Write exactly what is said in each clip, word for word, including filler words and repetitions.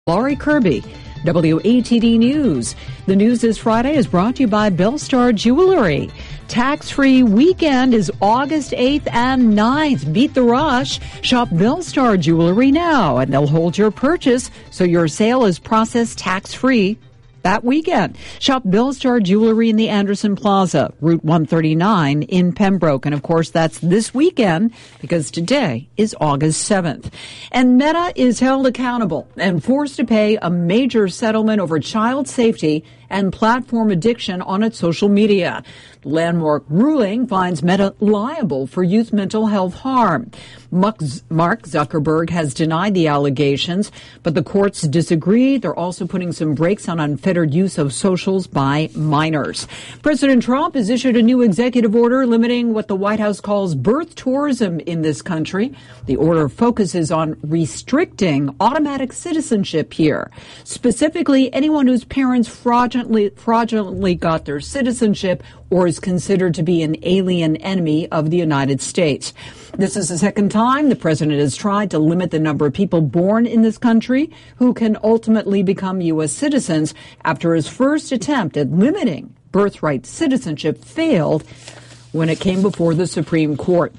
Laurie Kirby, W A T D News. The news this Friday is brought to you by Bellstar Jewelry. Tax-free weekend is August eighth and ninth. Beat the rush. Shop Bellstar Jewelry now, and they'll hold your purchase so your sale is processed tax-free that weekend. Shop Bellstar Jewelry in the Anderson Plaza, Route one thirty-nine in Pembroke. And, of course, that's this weekend because today is August seventh. And Meta is held accountable and forced to pay a major settlement over child safety and platform addiction on its social media. The landmark ruling finds Meta liable for youth mental health harm. Mark Zuckerberg has denied the allegations, but the courts disagree. They're also putting some brakes on unfettered use of socials by minors. President Trump has issued a new executive order limiting what the White House calls birth tourism in this country. The order focuses on restricting automatic citizenship here, specifically anyone whose parents fraudulently, fraudulently got their citizenship or is considered to be an alien enemy of the United States. This is the second time the president has tried to limit the number of people born in this country who can ultimately become U S citizens after his first attempt at limiting birthright citizenship failed when it came before the Supreme Court.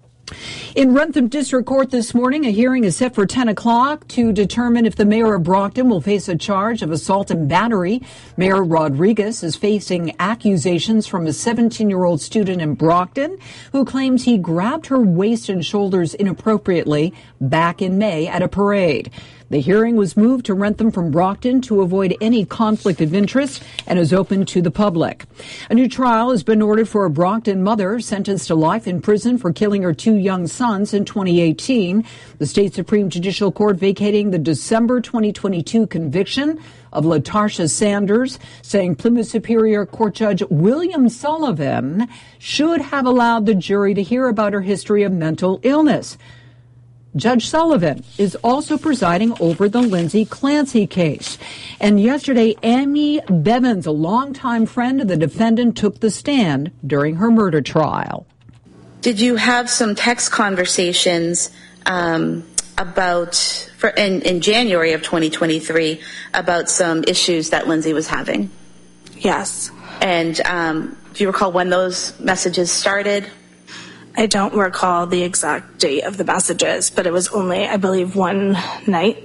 In Rentham District Court this morning, a hearing is set for ten o'clock to determine if the mayor of Brockton will face a charge of assault and battery. Mayor Rodriguez is facing accusations from a seventeen-year-old student in Brockton who claims he grabbed her waist and shoulders inappropriately back in May at a parade. The hearing was moved to Rentham from Brockton to avoid any conflict of interest and is open to the public. A new trial has been ordered for a Brockton mother sentenced to life in prison for killing her two young sons in twenty eighteen. The state Supreme Judicial Court vacating the December twenty twenty-two conviction of LaTarsha Sanders, saying Plymouth Superior Court Judge William Sullivan should have allowed the jury to hear about her history of mental illness. Judge Sullivan is also presiding over the Lindsay Clancy case. And yesterday, Amy Bevins, a longtime friend of the defendant, took the stand during her murder trial. Did you have some text conversations um, about, for, in, in January of twenty twenty-three, about some issues that Lindsay was having? Yes. And um, do you recall when those messages started? I don't recall the exact date of the messages, but it was only, I believe, one night.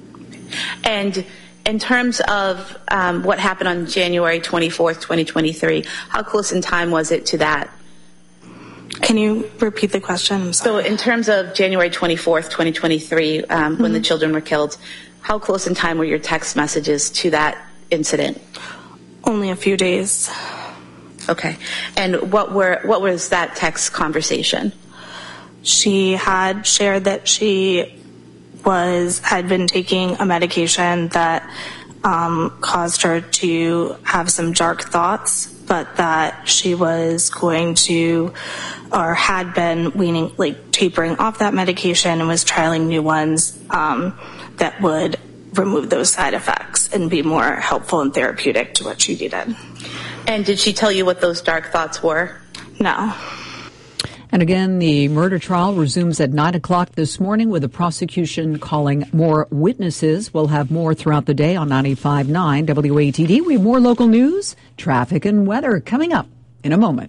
And in terms of um, what happened on January twenty-fourth, twenty twenty-three, how close in time was it to that? Can you repeat the question? I'm sorry. So in terms of January twenty-fourth, twenty twenty-three, um, mm-hmm. when the children were killed, how close in time were your text messages to that incident? Only a few days. Okay. And what were what was that text conversation? She had shared that she was had been taking a medication that um, caused her to have some dark thoughts, but that she was going to or had been weaning, like tapering off that medication and was trialing new ones um, that would remove those side effects and be more helpful and therapeutic to what she needed. And did she tell you what those dark thoughts were? No. And again, the murder trial resumes at nine o'clock this morning with the prosecution calling more witnesses. We'll have more throughout the day on ninety-five point nine W A T D. We have more local news, traffic, and weather coming up in a moment.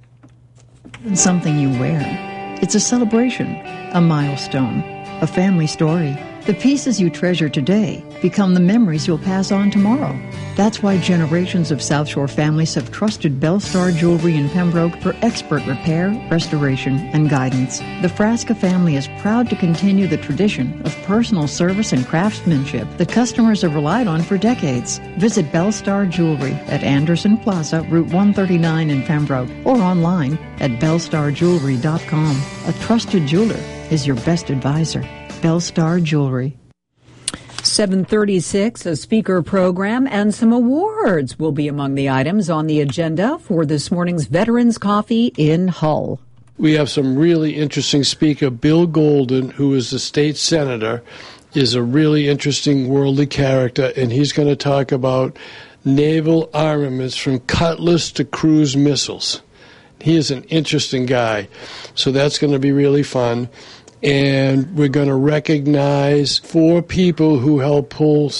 Something you wear. It's a celebration, a milestone, a family story. The pieces you treasure today become the memories you'll pass on tomorrow. That's why generations of South Shore families have trusted Bellstar Jewelry in Pembroke for expert repair, restoration, and guidance. The Frasca family is proud to continue the tradition of personal service and craftsmanship that customers have relied on for decades. Visit Bellstar Jewelry at Anderson Plaza, Route one thirty-nine in Pembroke, or online at bellstar jewelry dot com. A trusted jeweler is your best advisor. Bellstar Jewelry. seven thirty-six, a speaker program and some awards will be among the items on the agenda for this morning's Veterans Coffee in Hull. We have some really interesting speaker. Bill Golden, who is the state senator, is a really interesting worldly character, and he's going to talk about naval armaments from Cutlass to cruise missiles. He is an interesting guy, so that's going to be really fun. And we're going to recognize four people who helped pull